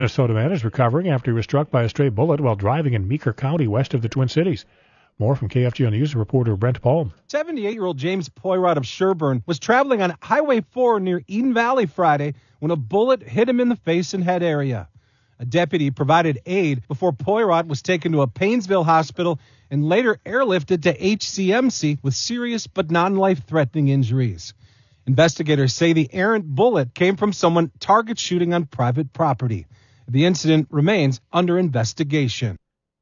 Minnesota man is recovering after he was struck by a stray bullet while driving in Meeker County west of the Twin Cities. More from KFGO News reporter Brent Palm. 78-year-old James Poirot of Sherburne was traveling on Highway 4 near Eden Valley Friday when a bullet hit him in the face and head area. A deputy provided aid before Poirot was taken to a Painesville hospital and later airlifted to HCMC with serious but non-life-threatening injuries. Investigators say the errant bullet came from someone target shooting on private property. The incident remains under investigation.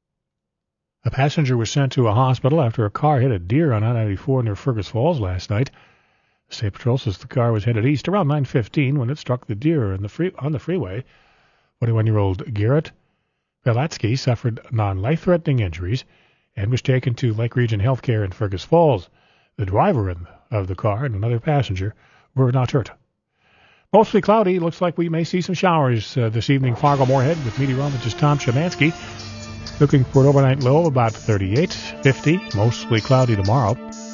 A passenger was sent to a hospital after a car hit a deer on I-94 near Fergus Falls last night. The State Patrol says the car was headed east around 9:15 when it struck the deer on the freeway. 21-year-old Garrett Velatsky suffered non-life-threatening injuries and was taken to Lake Region Healthcare in Fergus Falls. The driver of the car and another passenger were not hurt. Mostly cloudy. Looks like we may see some showers this evening. Fargo-Moorhead with meteorologist Tom Szymanski. Looking for an overnight low of about 38, 50. Mostly cloudy tomorrow.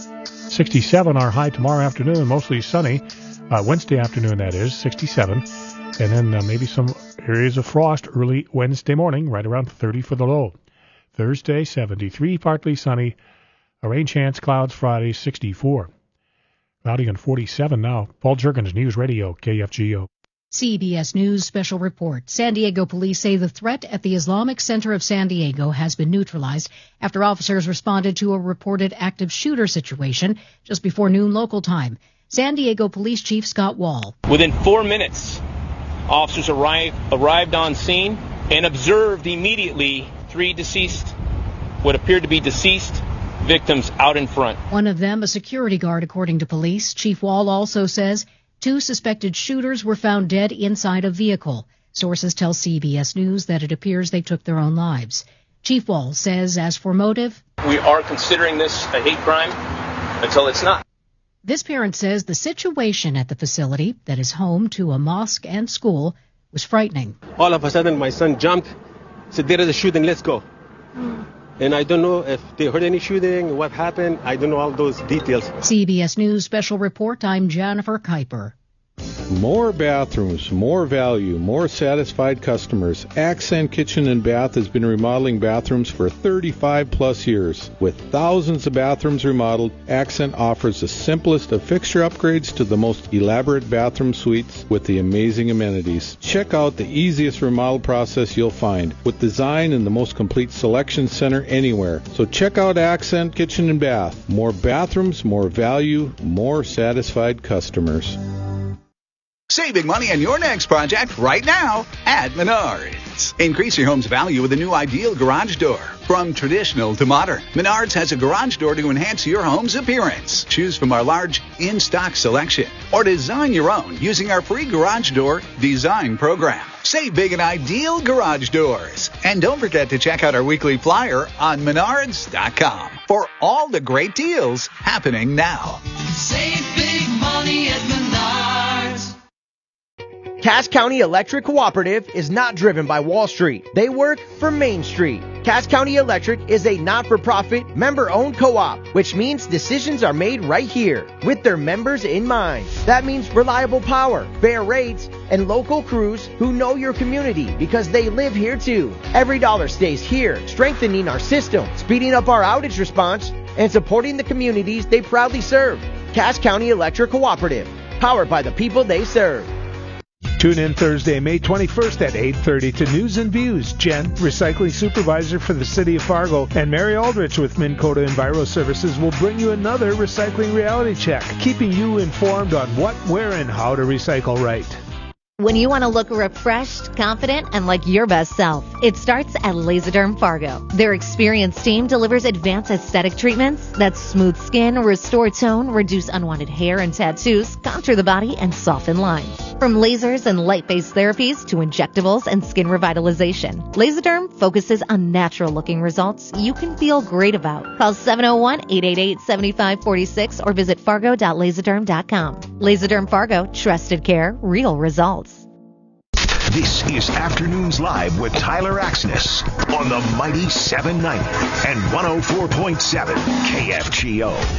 67 our high tomorrow afternoon. Mostly sunny. Wednesday afternoon, that is, 67. And then maybe some areas of frost early Wednesday morning, right around 30 for the low. Thursday, 73, partly sunny. A rain chance, clouds Friday, 64. Cloudy and 47 now. Paul Juergens, News Radio, KFGO. CBS News special report. San Diego police say the threat at the Islamic Center of San Diego has been neutralized after officers responded to a reported active shooter situation just before noon local time. San Diego Police Chief Scott Wall. Within 4 minutes, officers arrived on scene and observed immediately 3 what appeared to be deceased victims out in front. One of them a security guard, according to police. Chief Wall also says 2 suspected shooters were found dead inside a vehicle. Sources tell CBS News that it appears they took their own lives. Chief Wall says as for motive, we are considering this a hate crime until it's not. This parent says the situation at the facility that is home to a mosque and school was frightening. All of a sudden my son jumped, said there is a shooting, let's go. And I don't know if they heard any shooting, what happened. I don't know all those details. CBS News Special Report, I'm Jennifer Kuiper. More bathrooms, more value, more satisfied customers. Accent Kitchen and Bath has been remodeling bathrooms for 35 plus years. With thousands of bathrooms remodeled, Accent offers the simplest of fixture upgrades to the most elaborate bathroom suites with the amazing amenities. Check out the easiest remodel process you'll find, with design and the most complete selection center anywhere. So check out Accent Kitchen and Bath. More bathrooms, more value, more satisfied customers. Saving money on your next project right now at Menards. Increase your home's value with a new Ideal garage door. From traditional to modern, Menards has a garage door to enhance your home's appearance. Choose from our large in-stock selection or design your own using our free garage door design program. Save big at Ideal Garage Doors. And don't forget to check out our weekly flyer on Menards.com for all the great deals happening now. Save big money at Menards. Cass County Electric Cooperative is not driven by Wall Street. They work for Main Street. Cass County Electric is a not-for-profit, member-owned co-op, which means decisions are made right here with their members in mind. That means reliable power, fair rates, and local crews who know your community because they live here too. Every dollar stays here, strengthening our system, speeding up our outage response, and supporting the communities they proudly serve. Cass County Electric Cooperative, powered by the people they serve. Tune in Thursday, May 21st at 8:30 to News and Views. Jen, Recycling Supervisor for the City of Fargo, and Mary Aldrich with Minn Kota Enviro Services will bring you another recycling reality check, keeping you informed on what, where, and how to recycle right. When you want to look refreshed, confident, and like your best self, it starts at Laserderm Fargo. Their experienced team delivers advanced aesthetic treatments that smooth skin, restore tone, reduce unwanted hair and tattoos, contour the body, and soften lines. From lasers and light-based therapies to injectables and skin revitalization, Laserderm focuses on natural-looking results you can feel great about. Call 701-888-7546 or visit fargo.laserderm.com. Laserderm Fargo, trusted care, real results. This is Afternoons Live with Tyler Axness on the mighty 790 and 104.7 KFGO.